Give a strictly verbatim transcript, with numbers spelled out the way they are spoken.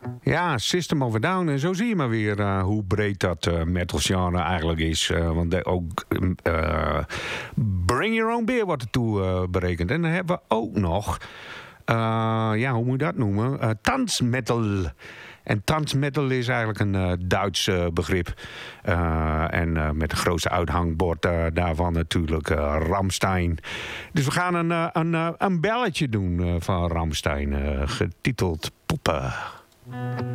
Ja, System of a Down. En zo zie je maar weer uh, hoe breed dat uh, metalgenre eigenlijk is. Uh, want de, ook uh, Bring Your Own Beer wordt ertoe uh, berekend. En dan hebben we ook nog... Uh, ja, hoe moet je dat noemen? Uh, Tanzmetal. En tanzmetal is eigenlijk een uh, Duits uh, begrip. Uh, en uh, met een grootste uithangbord uh, daarvan natuurlijk uh, Rammstein. Dus we gaan een, uh, een, uh, een belletje doen uh, van Rammstein. Uh, getiteld Poepen.